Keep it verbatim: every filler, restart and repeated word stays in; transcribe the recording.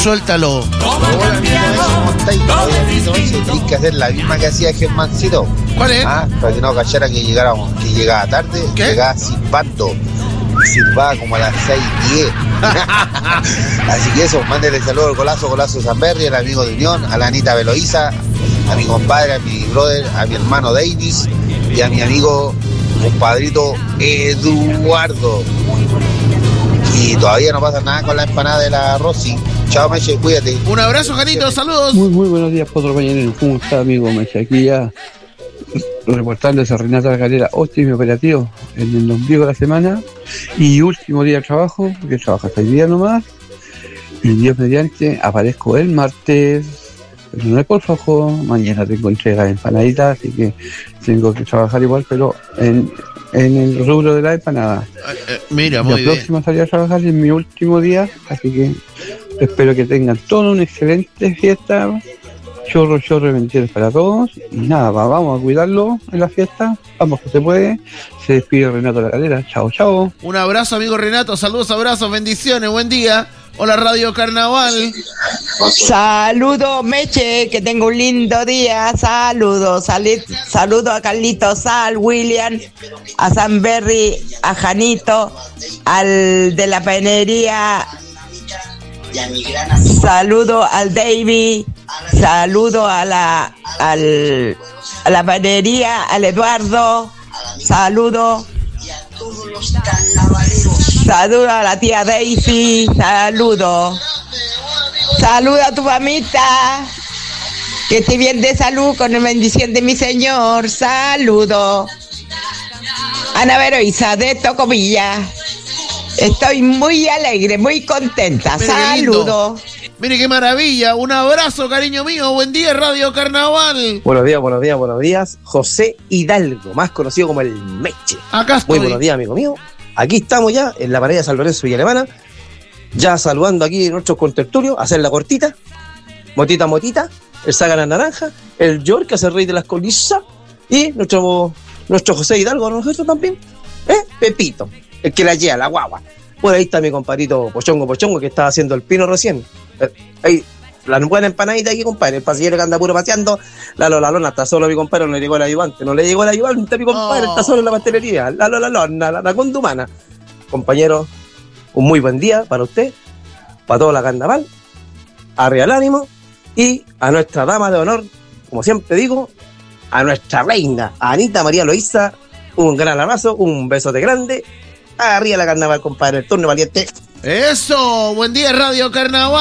Suéltalo. Hola, amigo, ¿cómo estáis? Tenéis que hacer la misma que hacía Germancito. ¿Cuál es? Ah, para que no cachara que llegáramos, que llegaba tarde, ¿Qué? llegaba silbando. Silbaba como a las seis diez. Así que eso, mándele saludos al Golazo, Golazo Sanberry, al amigo de Unión, a la Anita Veloiza, a mi compadre, a mi brother, a mi hermano Davis y a mi amigo, compadrito Eduardo. Y todavía no pasa nada con la empanada de la Rosy. Chao, Meche, cuídate. Un abrazo, Janito, saludos. Muy, muy buenos días, Potro Mañanero. ¿Cómo está, amigo Meche? Aquí ya reportándose a Renata Galera, óptimo operativo en el ombligo de la semana y último día de trabajo, porque trabaja hasta el día nomás. Y Dios mediante, aparezco el martes, pero no es por flojo. Mañana tengo entrega de empanaditas, así que tengo que trabajar igual, pero en, en el rubro de la empanada. Eh, eh, mira, muy La bien. próxima salida a trabajar es mi último día, así que espero que tengan toda una excelente fiesta. Chorro, chorro de bendiciones para todos. Y nada, va, vamos a cuidarlo en la fiesta. Vamos que se puede. Se despide Renato La Galera. Chao, chao. Un abrazo, amigo Renato. Saludos, abrazos, bendiciones. Buen día. Hola, Radio Carnaval. Saludos, Meche, que tengo un lindo día. Saludos, sali- saludos a Carlito Sal, William, a Sanberry, a Janito, al de la panería. Saludo al David, saludo a la al, a la panería, al Eduardo, saludo, saludo a la tía Daisy, saludo, saludo a tu mamita, que esté bien de salud con la bendición de mi Señor, saludo, Ana Veroiza de Tocomilla. Estoy muy alegre, muy contenta. Mire qué lindo. Saludo. Mire qué maravilla. Un abrazo, cariño mío. Buen día, Radio Carnaval. Buenos días, buenos días, buenos días. José Hidalgo, más conocido como el Meche. Acá estoy. Muy buenos días, amigo mío. Aquí estamos ya en la parada de San Lorenzo Villa Alemana. Ya saludando aquí a nuestros contertulios, hacer la cortita. Motita, motita. El Sagan Naranja. El York, que hace el rey de las colisas. Y nuestro, nuestro José Hidalgo, nosotros también. ¿Eh? Pepito. El que la lleva, la guagua. Bueno, ahí está mi compadrito Pochongo Pochongo, que estaba haciendo el pino recién. Eh, ahí, la buena empanadita aquí, compadre. El pasillero que anda puro paseando. La Lola Lona está solo, mi compadre. No le llegó el ayudante. No le llegó el ayudante, mi compadre. Oh. Está solo en la pastelería. La Lola Lona, la, la condumana. Compañero, un muy buen día para usted, para toda la carnaval. Arriba el ánimo. Y a nuestra dama de honor, como siempre digo, a nuestra reina, a Anita María Loíza. Un gran abrazo, un besote grande. Arriba la carnaval, compadre, el turno valiente. Eso. Buen día, Radio Carnaval.